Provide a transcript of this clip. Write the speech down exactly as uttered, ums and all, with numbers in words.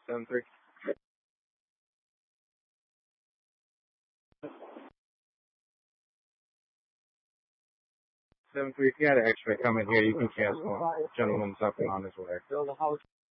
Seven three. Seven three. If you had an X-ray come in here, you can cancel. Gentleman's up and on his way.